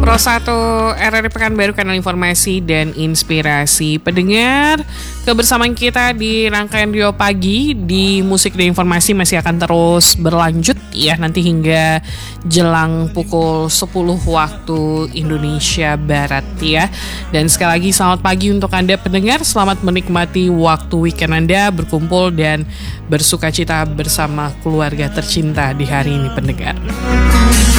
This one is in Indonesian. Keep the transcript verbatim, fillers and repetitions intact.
Pro satu R R I Pekanbaru, kanal informasi dan inspirasi pendengar. Kebersamaan kita di rangkaian Rio Pagi di musik dan informasi masih akan terus berlanjut ya, nanti hingga jelang pukul sepuluh waktu Indonesia Barat ya. Dan sekali lagi selamat pagi untuk Anda pendengar, selamat menikmati waktu weekend Anda, berkumpul dan bersukacita bersama keluarga tercinta di hari ini pendengar.